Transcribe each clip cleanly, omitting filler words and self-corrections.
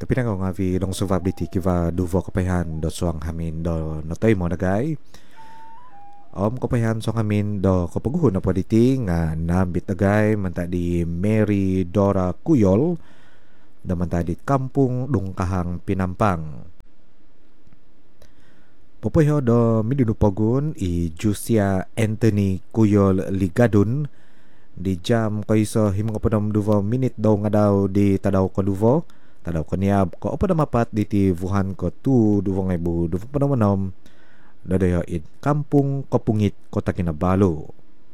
Tapi na nga vi long survivability kiva duvo kapayan do suang hamin do notoy mo nagay. Kapayan suang hamin do kapaguho na pwediti nga nambit nagay manta di Mary Dora Kuyol da manta di kampung Dungkahang Pinampang. Popoyo do midunupogun i Jusia Anthony Kuyol Ligadun di jam kaiso himong padam duvo minit daw nga daw di tadaw ko duvo tadaw ko niab ko opa mapat di ti Wuhan ko tu duvo ngay bu duvo padamanom dadayo it kampung Kopungit Kota Kinabalu.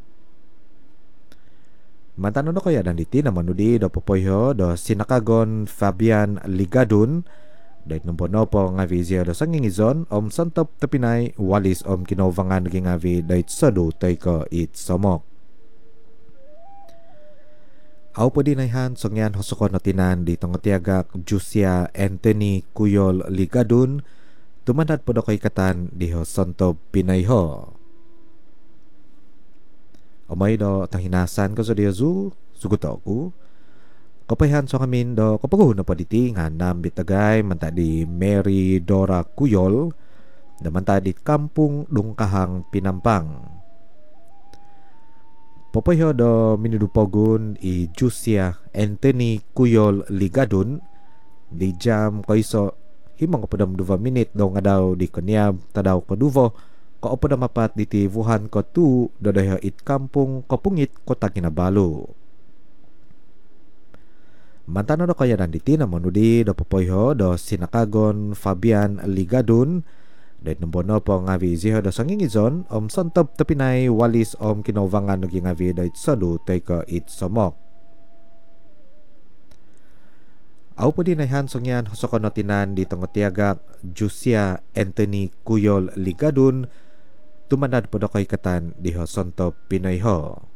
Mantano do kaya dan diti naman di do popoyo do sinakagon Fabian Ligadun dahil nombono po nga vizya do sangingizon santop tapinay walis kinovangan naging nga vi dahil sado tay ko it somok. Aw po din ayhan songyan hosokon notinan di tongtiagak Jusia Anthony Kuyol Ligadun tumanad po do kay katan di ho santop pinayho. Umay do tahinasan ko sa diyazu suguto ko kapayan so kamin do kapaguho na paditi nga nambit tagay manta di Mary Dora Kuyol da manta di kampung Dungkahang Pinampang. Popoyo do minudupogun i Jusia Anthony Kuyol Ligadun di jam kaiso himang kapadam 2 minit do nga daw di kanyab tadaw ko duvo ko opo mapat di ti Wuhan ko tu dadayo it kampung Kopungit Kota Kinabalu. Mantano do kaya nanditi na monudi do popoyo do sinakagon Fabian Ligadun dahil nambono po nga viziho do sangingizon santop tapinay walis kinovangan naging nga vi dahil salo tay ka it somok. Aw po din ay hansong yan hosokon notinan di tongtiagak Jusia Anthony Kuyol Ligadun tumanad po do kay katan di ho santop pinayho.